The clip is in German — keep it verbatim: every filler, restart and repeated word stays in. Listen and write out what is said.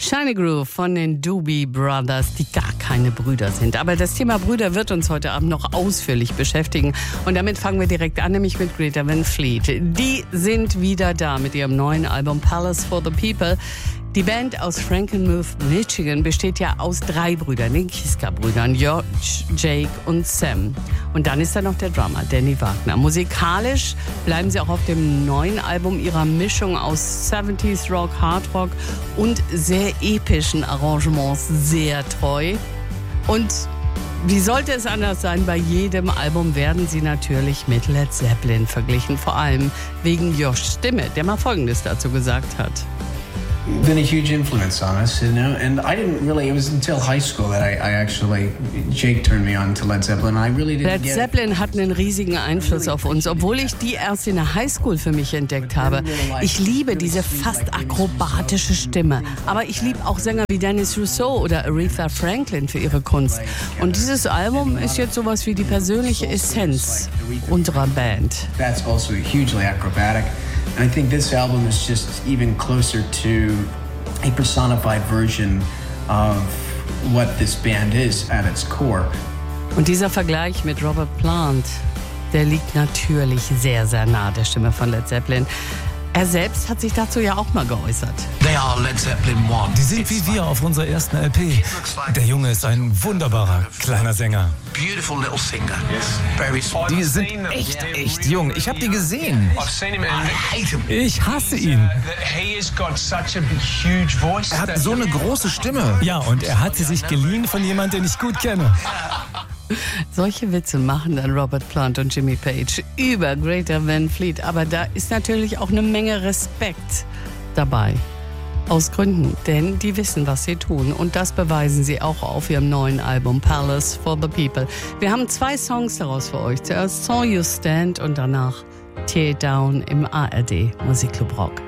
Shiny Groove von den Doobie Brothers, die gar keine Brüder sind. Aber das Thema Brüder wird uns heute Abend noch ausführlich beschäftigen. Und damit fangen wir direkt an, nämlich mit Greta Van Fleet. Die sind wieder da mit ihrem neuen Album Palace for the People. Die Band aus Frankenmuth, Michigan, besteht ja aus drei Brüdern, den Kiska-Brüdern, George, Jake und Sam. Und dann ist da noch der Drummer, Danny Wagner. Musikalisch bleiben sie auch auf dem neuen Album ihrer Mischung aus siebziger Rock, Hard Rock und sehr epischen Arrangements sehr treu. Und wie sollte es anders sein? Bei jedem Album werden sie natürlich mit Led Zeppelin verglichen. Vor allem wegen Joshs Stimme, der mal Folgendes dazu gesagt hat. Been a huge influence on us, you know, and I didn't really, it was until high school that I, I actually, Jake turned me on to Led Zeppelin. I really didn't Led get Zeppelin hat einen riesigen Einfluss auf uns, obwohl ich die erst in der Highschool für mich entdeckt habe. Ich liebe diese fast akrobatische Stimme, aber ich liebe auch Sänger wie Dennis Rousseau oder Aretha Franklin für ihre Kunst. Und dieses Album ist jetzt sowas wie die persönliche Essenz unserer Band. That's also hugely acrobatic. And I think this album is just even closer to a personified version of what this band is at its core. Und dieser Vergleich mit Robert Plant, der liegt natürlich sehr, sehr nah der Stimme von Led Zeppelin. Er selbst hat sich dazu ja auch mal geäußert. They are Led Zeppelin one. Die sind wie wir auf unserer ersten L P. Der Junge ist ein wunderbarer kleiner Sänger. Beautiful little singer. Very smart. Die sind echt, echt jung. Ich habe die gesehen. I hate him. Ich hasse ihn. Er hat so eine große Stimme. Ja, und er hat sie sich geliehen von jemandem, den ich gut kenne. Solche Witze machen dann Robert Plant und Jimmy Page über Greta Van Fleet. Aber da ist natürlich auch eine Menge Respekt dabei. Aus Gründen, denn die wissen, was sie tun. Und das beweisen sie auch auf ihrem neuen Album Palace for the People. Wir haben zwei Songs daraus für euch. Zuerst Saw You Stand und danach Tear Down im A R D Musikclub Rock.